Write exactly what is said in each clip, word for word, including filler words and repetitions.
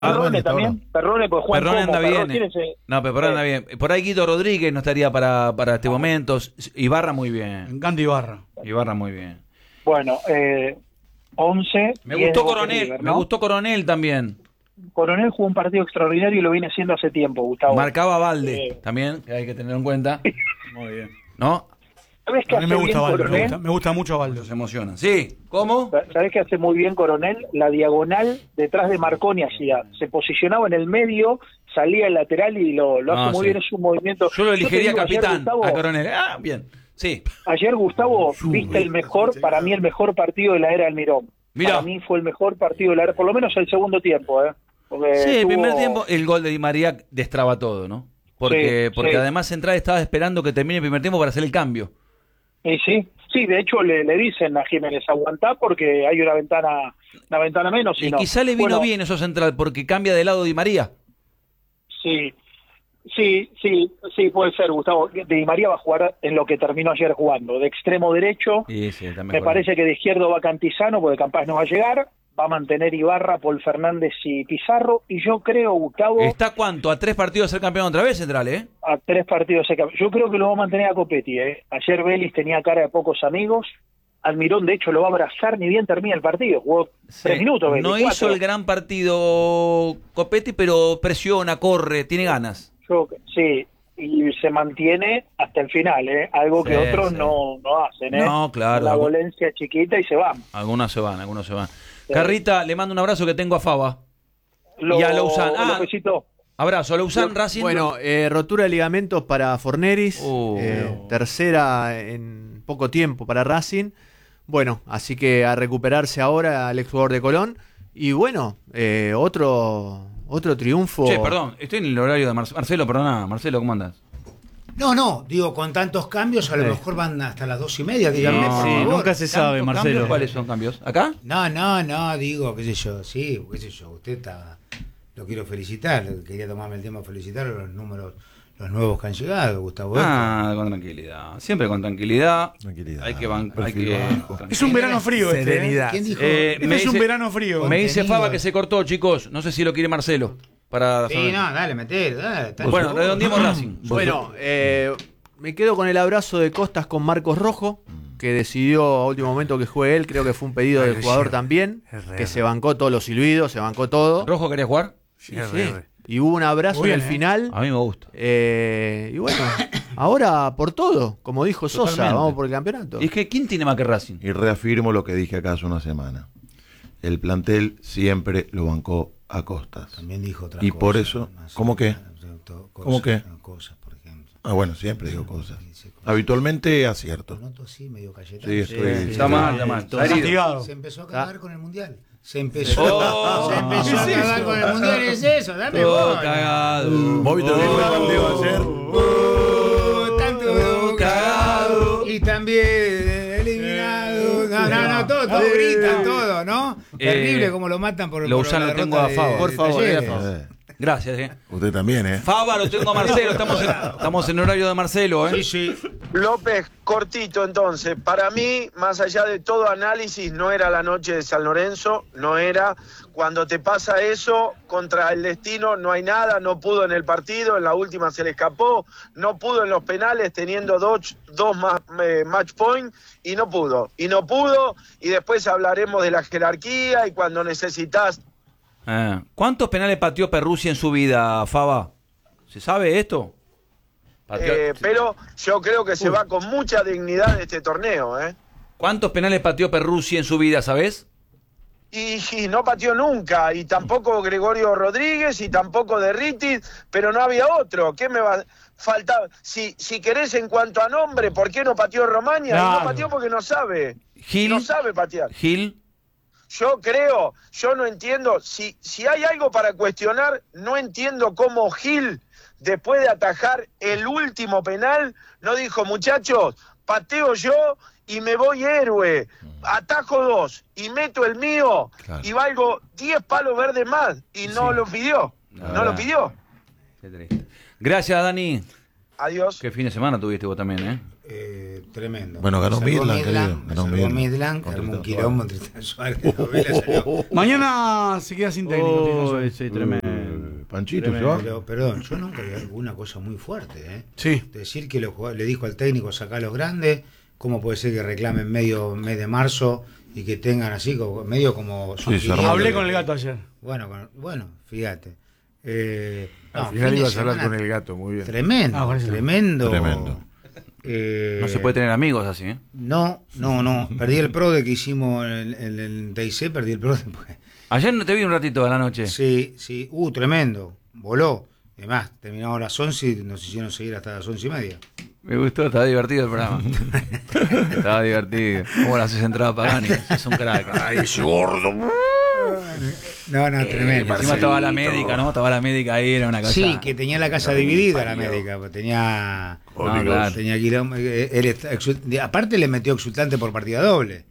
Perrone también. Perrone, pues Juan Perrone anda bien. Perrone, ese... No, pero Perrone eh. anda bien. Por ahí Guido Rodríguez no estaría para, para este momento. Ibarra muy bien. Me encanta Ibarra. Ibarra muy bien. Bueno, eh, once. Me gustó Coronel, River, ¿no? Me gustó Coronel también. Coronel jugó un partido extraordinario y lo viene haciendo hace tiempo, Gustavo. Marcaba Valde eh. también, que hay que tenerlo en cuenta. Muy bien. ¿No? ¿Sabés qué a mí hace me gusta bien Valde, Coronel? me gusta, me gusta mucho Valde. Se emocionan. Sí, ¿cómo? ¿Sabés qué hace muy bien Coronel? La diagonal detrás de Marconi hacía. Se posicionaba en el medio, salía el lateral y lo, lo hace no, muy sí. bien. Es un movimiento. Yo lo elegiría Yo capitán ayer, Gustavo, a Coronel. Ah, bien. Sí. Ayer, Gustavo, viste el mejor, para mí el mejor partido de la era Almirón. Mirá. Para mí fue el mejor partido de la era, por lo menos el segundo tiempo, ¿eh? Porque sí, el tuvo... primer tiempo, el gol de Di María destraba todo, ¿no? Porque, sí, porque sí. además Central estaba esperando que termine el primer tiempo para hacer el cambio. Y sí, sí, de hecho le, le dicen a Jiménez aguantá porque hay una ventana una ventana menos. Y no. quizá le vino bueno, bien eso Central porque cambia de lado Di María. Sí, sí, sí, sí, puede ser, Gustavo. Di María va a jugar en lo que terminó ayer jugando, de extremo derecho. Sí, sí, me parece que de izquierdo va Cantizano porque Campás no va a llegar. Va a mantener Ibarra, Paul Fernández y Pizarro. Y yo creo, Gustavo... ¿Está cuánto? ¿A tres partidos de ser campeón otra vez, Central, eh? A tres partidos de ser campeón. Yo creo que lo va a mantener a Copetti, eh. Ayer Vélez tenía cara de pocos amigos. Almirón, de hecho, lo va a abrazar ni bien termina el partido. Jugó sí. tres minutos, Vélez. No cuatro. hizo el gran partido Copetti, pero presiona, corre, tiene ganas. Yo, sí, y se mantiene hasta el final, ¿eh? Algo que sí, otros sí. no, no hacen, ¿eh? No, claro. La volencia chiquita y se van. Algunos se van, algunos se van. Carrita, le mando un abrazo que tengo a Fava. Lo, y a Lausanne. Ah, lo abrazo, Lausanne, Racing. Bueno, eh, rotura de ligamentos para Forneris. Uh, eh, tercera en poco tiempo para Racing. Bueno, así que a recuperarse ahora al exjugador de Colón. Y bueno, eh, otro otro triunfo. Che, perdón, estoy en el horario de Mar- Marcelo, perdona. Marcelo, ¿cómo andas? No, no, digo, con tantos cambios a lo sí. mejor van hasta las dos y media, díganme, no, por favor. Sí, nunca se sabe, Marcelo. Cambios? ¿Cuáles son cambios? ¿Acá? No, no, no, digo, qué sé yo, sí, qué sé yo, usted está, lo quiero felicitar, quería tomarme el tiempo de felicitar a los números, los nuevos que han llegado, Gustavo. Ah, Esto. Con tranquilidad, siempre con tranquilidad. Tranquilidad. Hay que ban- hay que Es un verano frío este, Serenidad. ¿Quién dijo? Eh, este es un verano frío. Me dice Fava que se cortó, chicos, no sé si lo quiere Marcelo. Para sí, saber. no, dale, meter, dale. Bueno, redondeemos Racing. Bueno, eh... me quedo con el abrazo de Costas con Marcos Rojo, que decidió a último momento que juegue él. Creo que fue un pedido del jugador también, que se bancó todos los silbidos, se bancó todo. ¿Rojo quería jugar? Sí, sí. Y hubo un abrazo en el final. A mí me gusta. Eh, y bueno, ahora por todo, como dijo Sosa, Totalmente. Vamos por el campeonato. Y es que ¿quién tiene más que Racing? Y reafirmo lo que dije acá hace una semana. El plantel siempre lo bancó a Costas. También dijo otra y cosa. Y por eso, ¿cómo qué? ¿Cómo qué? Cosas, por ejemplo. Ah, bueno, siempre digo cosas. Habitualmente acierto. Noto así, medio cayetano. Sí, estoy... Sí, está mal, está mal. Se, se empezó a cagar con el Mundial. Se empezó, oh, se empezó a cagar eso? Con el Mundial, es eso, dame oh, cagado. Bobby te dijo el planteo ayer. Oh, tanto cagado. Y también eliminado. No, no, no, todo, todo gritan, todo, ¿no? Eh, Terrible como lo matan por, lo por la lo tengo a Fava. Por favor, gracias, eh. Usted también, ¿eh? Fava, lo tengo a Marcelo. Estamos en, estamos en horario de Marcelo, ¿eh? Sí, sí. López, cortito entonces. Para mí, más allá de todo análisis, no era la noche de San Lorenzo, no era. Cuando te pasa eso, contra el destino no hay nada, no pudo en el partido, en la última se le escapó, no pudo en los penales teniendo dos, dos más, eh, match point y no pudo. Y no pudo, y después hablaremos de la jerarquía y cuando necesitas... Ah, ¿cuántos penales pateó Perruzzi en su vida, Fava? ¿Se sabe esto? Pateó... Eh, pero yo creo que se Uy. va con mucha dignidad de este torneo, ¿eh? ¿Cuántos penales pateó Perruzzi en su vida, sabes? Y, y no pateó nunca, y tampoco Gregorio Rodríguez, y tampoco Derritis, pero no había otro. ¿Qué me va a faltar? Si, si querés en cuanto a nombre, ¿por qué no pateó Romaña? Claro. No pateó porque no sabe. Gil. No sabe patear. Gil. Yo creo, yo no entiendo, si, si hay algo para cuestionar, no entiendo cómo Gil, después de atajar el último penal, no dijo, muchachos, pateo yo y me voy héroe, atajo dos y meto el mío, claro. Y valgo diez palos verdes más, y no sí. lo pidió, no, no lo pidió. Qué triste. Gracias, Dani. Adiós. Qué fin de semana tuviste vos también, ¿eh? Eh, tremendo. Bueno, ganó Salvó Midland, querido. Ganó Ganó Midland. Midland, que Contra armó un Tito quilombo entre Tito Suárez y Novela, salió. Mañana se queda sin técnico. Tito Oh, Suárez. sí, tremendo. Eh, Panchito, ¿se Tremendo. va? Pero, perdón, yo nunca vi alguna cosa muy fuerte, ¿eh? Sí. Decir que los jugadores- le dijo al técnico sacar a los grandes, ¿cómo puede ser que reclamen medio mes de marzo y que tengan así, como, medio como... Sí, son se quinientos? armó Hablé con el gato ayer. Bueno, con- bueno, fíjate. Eh, Al no, final fin de ibas a hablar semana con el gato, muy bien. Tremendo, Ah, con eso. tremendo. Tremendo. Eh, No se puede tener amigos así, ¿eh? No, no, no. Perdí el pro de que hicimos en el, el T I C, perdí el pro después. Ayer no te vi un ratito a la noche. Sí, sí. Uh, tremendo. Voló. Además, terminamos a las once y nos hicieron seguir hasta las once y media. Me gustó, estaba divertido el programa. Estaba divertido. ¿Cómo le haces entrada a Pagani? Es un crack. Ay, ese gordo. No, no, tremendo. Encima estaba la médica, ¿no? Estaba la médica ahí, era una cosa. Sí, que tenía la casa dividida la médica, pues tenía... No, claro. Tenía quilombo, eh, él está exul- aparte le metió exultante por partida doble.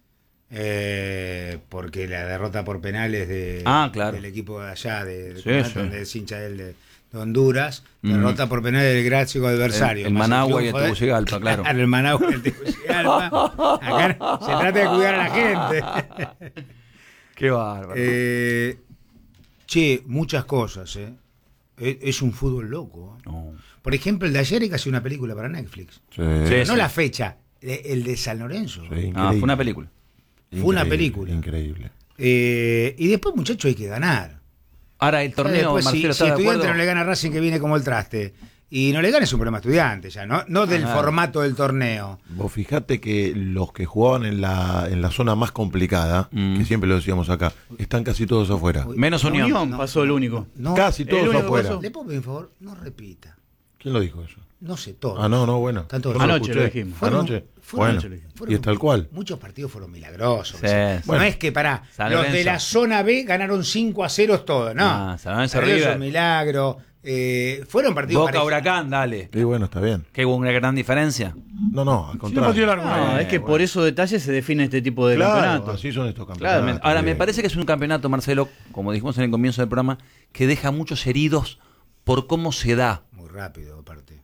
Eh, porque la derrota por penales de, Ah, claro. del equipo de allá, de, de Sí, Conato, sí. donde es hincha él de, de Honduras, Mm. derrota por penales del gráfico adversario. El- el Más Managua y el triunfo de- Tegucigalpa, claro. el Managua y el Tegucigalpa. Acá se trata de cuidar a la gente. Qué bárbaro. Eh, che, muchas cosas, ¿eh? Es, es un fútbol loco. ¿eh? No. Por ejemplo, el de ayer es casi una película para Netflix. Sí, Sí, No la fecha, el el de San Lorenzo. sí, Ah, increíble. fue una película. Fue una Increíble, película. Increíble. Eh, y después, muchachos, hay que ganar. Ahora, el torneo, Después, si, Marcelo, si ¿está de Estudiante acuerdo? no le gana a Racing, que viene como el traste, y no le gana, es un problema Estudiante ya, no, no del Ah. formato del torneo. Vos fijate que los que jugaban en la, en la zona más complicada, Mm. que siempre lo decíamos acá, están casi todos afuera. Menos Unión. Unión pasó el único. No, Casi el todos único que afuera. pasó. ¿Le puedo pedir un favor? No repita. ¿Quién lo dijo eso? No sé todo. Ah, no, no, bueno. Están todos No lo Anoche lo escuché. dijimos. Fueron- Anoche. fueron- Bueno, anoche lo dijimos. y es tal cual. Muchos partidos fueron milagrosos. Sí, o sea, sí. No es que pará, San los de Lorenzo. la zona B ganaron cinco a cero todos, no. Ah, San Lorenzo, Pero eso River. es milagro. Eh, fueron partidos Boca parejos. Huracán, dale. Y bueno, está bien. Qué una gran diferencia. No, no, al Sí, contrario. un partido largo. No, Eh, es que por esos detalles se define este tipo de Claro, campeonato. así son estos campeonatos. Claro, me- ahora me bien. parece que es un campeonato, Marcelo, como dijimos en el comienzo del programa, que deja muchos heridos por cómo se da. Muy rápido, aparte.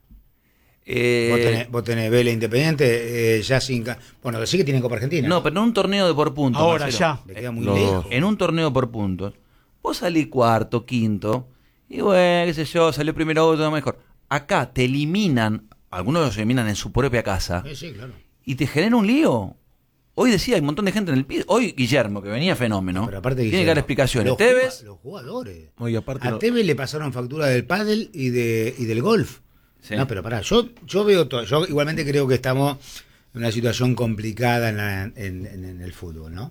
Eh, Vos tenés, vos tenés Vélez Independiente, eh, ya sin. ca- Bueno, sí que tienen Copa Argentina. No, pero en un torneo de por puntos. Ahora Marcelo. ya. Le queda muy Los lejos. En un torneo por puntos, vos salís cuarto, quinto, y bueno, qué sé yo, salió primero otro mejor. Acá te eliminan, algunos los eliminan en su propia casa, Sí, sí, claro. y te genera un lío. Hoy decía, hay un montón de gente en el piso. Hoy Guillermo, que venía fenómeno, Pero aparte, tiene que Guillermo, dar explicaciones. Los, Tevez, juga- los jugadores. No, y aparte A no- Tevez le pasaron factura del pádel y de y del golf. sí. No, pero pará, yo, yo veo todo. Yo igualmente creo que estamos en una situación complicada en, la- en- en- en el fútbol, ¿no?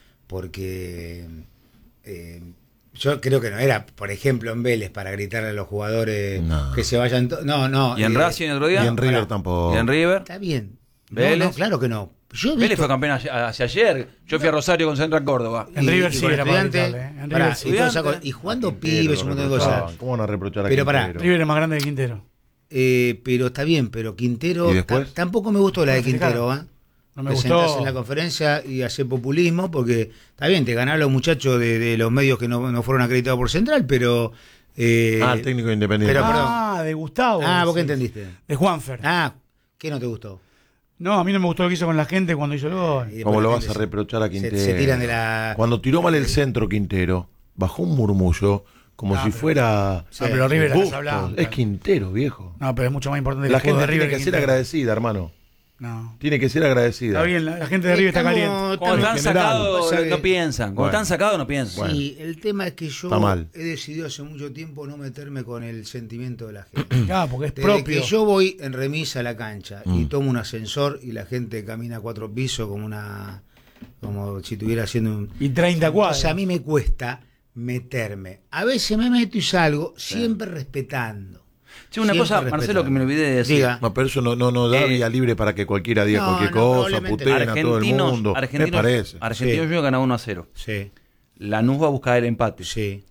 Porque eh, yo creo que no era, por ejemplo, en Vélez para gritarle a los jugadores No. que se vayan. to- No, no. y en eh, Racing el otro día, Y en River pará. tampoco. y en River. Está bien. No, Vélez. no, claro que no. Yo he Vélez visto- fue campeón hacia, hacia ayer. Yo fui a Rosario con Central Córdoba. En River sí con era para Estudiantes, gritarle, ¿eh? En pará, River sí. y, toda esa Estudiantes. cosa- y jugando Quintero pibes, lo un montón de reprochaban. cosas. ¿Cómo van a reprochar a Pero pará, Quintero? River es más grande que Quintero. Eh, pero está bien, pero Quintero ¿Y después? ta- tampoco me gustó la de No, festejar. Quintero, ¿eh? No me Presentarse gustó. en la conferencia y hacer populismo, porque está bien, te ganaron los muchachos de, de los medios que no, no fueron acreditados por Central, pero... eh, Ah, el técnico independiente. pero- perdón. Ah, de Gustavo. ah, ¿vos qué decís. entendiste? De Juanfer. Ah, ¿qué no te gustó? No, a mí no me gustó lo que hizo con la gente cuando hizo el gol. Y después ¿Cómo lo la vas a gente se- reprochar a se- Quintero? Se, tiran de la... Cuando tiró mal el centro Quintero, bajó un murmullo como Ah, si pero- fuera... Sí, pero River es Bustos. Casablanca. Es Quintero, viejo. No, pero es mucho más importante que La el juego gente de River tiene que ser Quintero. agradecida, hermano. No. Tiene que ser agradecida. Está bien, la, la gente de River está Estamos- caliente. Cuando están en general, sacados, pasa no, que- no piensan. Cuando Bueno. están sacados, no piensan. Sí, el tema es que yo Está mal. he decidido hace mucho tiempo no meterme con el sentimiento de la gente. Ah, porque es Desde propio. que yo voy en remisa a la cancha y Mm. tomo un ascensor y la gente camina cuatro pisos como una como si estuviera haciendo un... Y treinta O cuadros. sea, a mí me cuesta meterme. A veces me meto y salgo, siempre respetando. Che, una Siempre cosa, respetando. Marcelo, que me olvidé de decir. Diga. No, pero eso no, no, no da Eh, vía libre para que cualquiera diga no, cualquier no, cosa, probablemente. puteen a todo el Argentinos, mundo. argentinos, Me parece. Argentinos Sí. Juniors ganó uno a cero. Sí, Lanús va a buscar el empate. sí.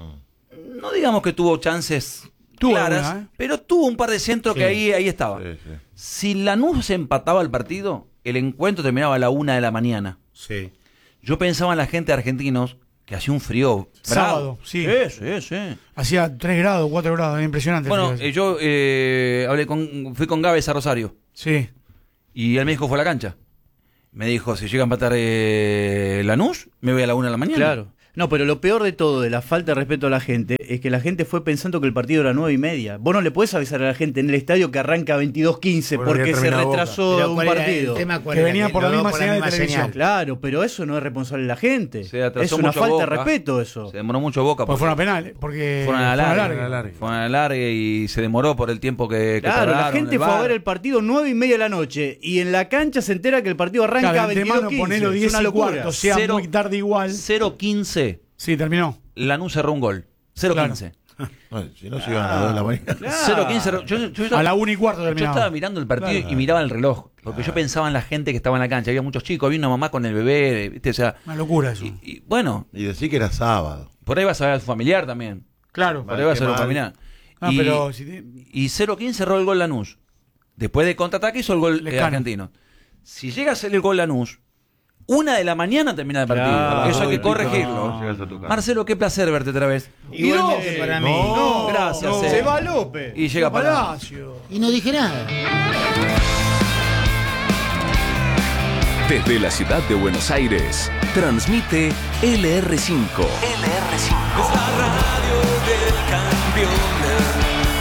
No digamos que tuvo chances Tuvo claras, alguna, ¿eh? pero tuvo un par de centros Sí. que ahí, ahí estaba. Sí, sí. Si Lanús se empataba el partido, el encuentro terminaba a la una de la mañana. Sí. Yo pensaba en la gente de argentinos que hacía un frío Sábado, bravo. sí. Sí, sí, sí. Hacía tres grados, cuatro grados, era impresionante. el Bueno, frío eh, ese. yo eh, hablé con, fui con Gávez a Rosario. Sí. Y él me dijo, fue a la cancha. Me dijo, si llega a empatar eh, Lanús, me voy a la una de la mañana. Claro. No, pero lo peor de todo, de la falta de respeto a la gente, es que la gente fue pensando que el partido era nueve y media. Vos no le podés avisar a la gente en el estadio que arranca veintidós quince Bueno, porque había se terminado retrasó Pero un ¿cuál era partido. el tema? ¿Cuál Que era? venía por la lo misma veo señal de misma televisión. señal. Claro, pero eso no es responsable de la gente. Se atrasó Es una mucho falta de Boca. respeto eso. Se demoró mucho Boca. Pues porque fueron a penales, porque fueron a la fueron larga. a larga. Fueron a la larga y se demoró por el tiempo que, que Claro, la tardaron en gente el fue a V A R. ver el partido nueve y media de la noche y en la cancha se entera que el partido arranca Claro, a de veintidós antemano quince. ponelo Es diez una y locura. cuarto, sea Cero- muy tarde igual. cero quince, Sí, terminó. Lanús cerró un gol. cero quince. No, si no se iban a las dos de la mañana. cero quince. Yo, yo, yo- A la una y cuarto Yo terminaba. estaba mirando el partido Claro. y miraba el reloj, porque yo pensaba en la gente que estaba en la cancha. Había muchos chicos, había una mamá con el bebé, ¿viste? O sea, Una locura eso. y, y bueno, Y decir que era sábado. por ahí vas a ver a su familiar también. Claro. Por ahí vas a ver a qué su mal. familiar. Ah, y, pero si te- y cero quince cerró el gol Lanús. Después de contraataque hizo el gol eh, Lescano. argentino. Si llega a ser el gol Lanús, una de la mañana termina el partido. Claro. Eso hay que No, corregirlo. llegas a tu casa. Marcelo, qué placer verte otra vez. Igualmente Y para mí. No, gracias. no. eh. Se va López. Y llega para Palacio. Y no dije nada. Desde la ciudad de Buenos Aires, transmite L R cinco. L R cinco. Es la radio del campeón.